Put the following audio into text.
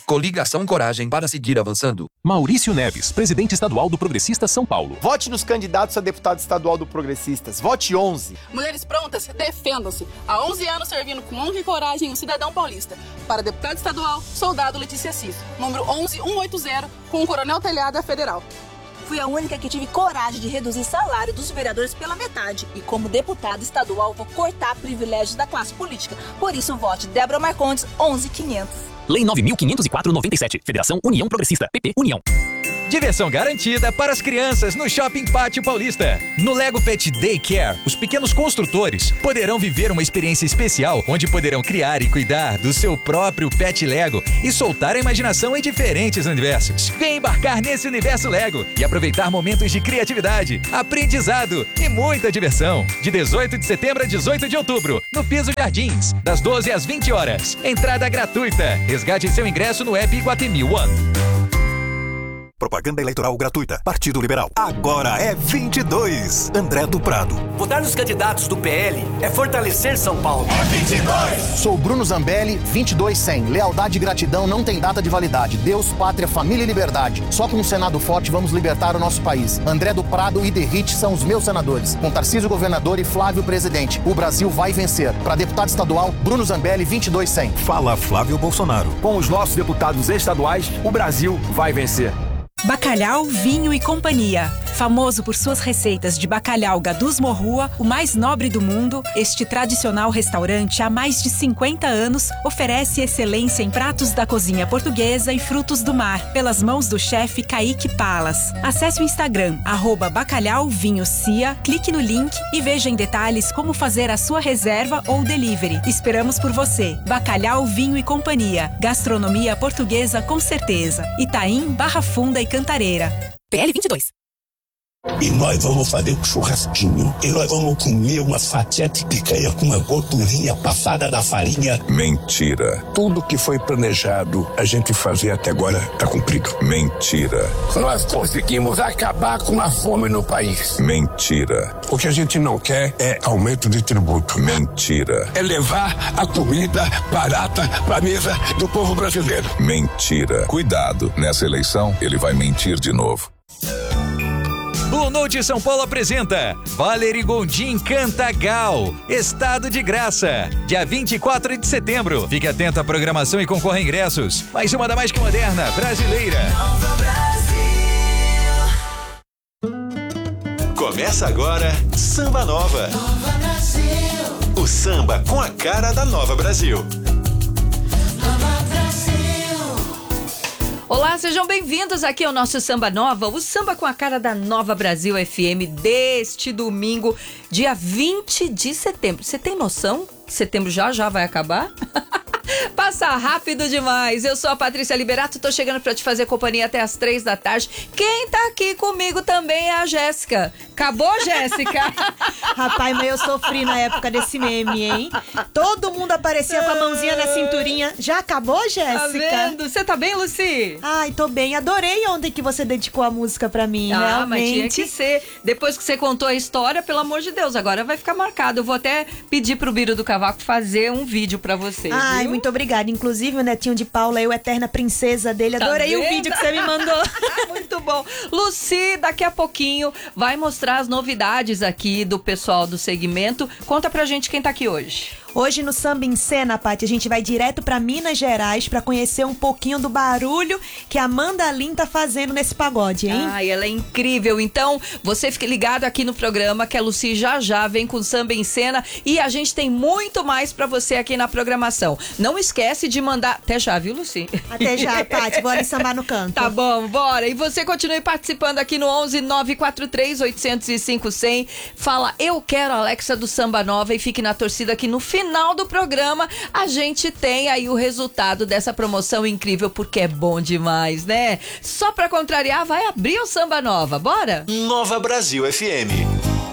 Coligação Coragem para seguir avançando. Maurício Neves, presidente estadual do Progressistas São Paulo. Vote nos candidatos a deputado estadual do Progressistas. Vote 11. Mulheres prontas, defendam-se. Há 11 anos servindo com honra e coragem o cidadão paulista. Para deputado estadual, soldado Letícia Cis, número 11180, com o Coronel Telhada Federal. Fui a única que tive coragem de reduzir salário dos vereadores pela metade. E como deputada estadual, vou cortar privilégios da classe política. Por isso, vote Débora Marcondes, 11500. Lei 9.504/97. Federação União Progressista. PP União. Diversão garantida para as crianças no Shopping Pátio Paulista. No Lego Pet Day Care, os pequenos construtores poderão viver uma experiência especial onde poderão criar e cuidar do seu próprio pet Lego e soltar a imaginação em diferentes universos. Vem embarcar nesse universo Lego e aproveitar momentos de criatividade, aprendizado e muita diversão. De 18 de setembro a 18 de outubro, no Piso Jardins, das 12 às 20 horas. Entrada gratuita. Resgate seu ingresso no app Iguatemi One. Propaganda eleitoral gratuita. Partido Liberal. Agora é 22. André do Prado. Votar nos candidatos do PL é fortalecer São Paulo. É 22. Sou Bruno Zambelli, 22-100. Lealdade e gratidão não tem data de validade. Deus, pátria, família e liberdade. Só com um Senado forte vamos libertar o nosso país. André do Prado e Derrite são os meus senadores. Com Tarcísio governador e Flávio presidente. O Brasil vai vencer. Para deputado estadual, Bruno Zambelli, 22-100. Fala Flávio Bolsonaro. Com os nossos deputados estaduais, o Brasil vai vencer. Bacalhau, Vinho e Companhia. Famoso por suas receitas de bacalhau Gadus Morrua, o mais nobre do mundo, este tradicional restaurante há mais de 50 anos oferece excelência em pratos da cozinha portuguesa e frutos do mar, pelas mãos do chefe Kaique Palas. Acesse o Instagram, @bacalhauvinhocia, clique no link e veja em detalhes como fazer a sua reserva ou delivery. Esperamos por você. Bacalhau, Vinho e Companhia. Gastronomia portuguesa com certeza. Itaim, Barra Funda e Cantareira. PL 22. E nós vamos fazer um churrasquinho. E nós vamos comer uma fatia de picanha com uma gordurinha passada na farinha. Mentira. Tudo que foi planejado a gente fazer até agora tá cumprido. Mentira. Nós conseguimos acabar com a fome no país. Mentira. O que a gente não quer é aumento de tributo. Mentira. É levar a comida barata pra mesa do povo brasileiro. Mentira. Cuidado, nessa eleição ele vai mentir de novo. Blue Note São Paulo apresenta Valery Gondim Canta Gal, Estado de Graça, dia 24 de setembro. Fique atento à programação e concorra a ingressos. Mais uma da mais que moderna, brasileira. Nova Brasil. Começa agora Samba Nova. Nova Brasil. O samba com a cara da Nova Brasil. Olá, sejam bem-vindos aqui ao nosso Samba Nova, o samba com a cara da Nova Brasil FM deste domingo, dia 20 de setembro. Você tem noção que setembro já vai acabar? Passa rápido demais. Eu sou a Patrícia Liberato, tô chegando pra te fazer companhia até as 3 da tarde. Quem tá aqui comigo também é a Jéssica. Acabou, Jéssica? Rapaz, mas eu sofri na época desse meme, hein? Todo mundo aparecia com a mãozinha na cinturinha. Já acabou, Jéssica? Tá vendo? Você tá bem, Lucy? Ai, tô bem. Adorei ontem que você dedicou a música pra mim, realmente. Mas tinha que ser. Depois que você contou a história, pelo amor de Deus, agora vai ficar marcado. Eu vou até pedir pro Biro do Cavaco fazer um vídeo pra você. Ai, viu? muito obrigada. Inclusive, o netinho de Paula, eu, eterna princesa dele. Adorei o vídeo que você me mandou. Muito bom. Lucy, daqui a pouquinho, vai mostrar as novidades aqui do pessoal do segmento. Conta pra gente quem tá aqui hoje. Hoje no Samba em Cena, Paty, a gente vai direto pra Minas Gerais pra conhecer um pouquinho do barulho que a Amanda Lin tá fazendo nesse pagode, hein? Ai, ela é incrível. Então, você fique ligado aqui no programa que a Lucy já vem com Samba em Cena e a gente tem muito mais pra você aqui na programação. Não esquece de mandar... Até já, viu, Lucy? Até já, Paty. Bora sambar no canto. Tá bom, bora. E você continue participando aqui no 11 943 805 100. Fala, eu quero a Alexa do Samba Nova e fique na torcida aqui no final do programa a gente tem aí o resultado dessa promoção incrível, porque é bom demais, né? Só pra contrariar, vai abrir o Samba Nova, bora? Nova Brasil FM.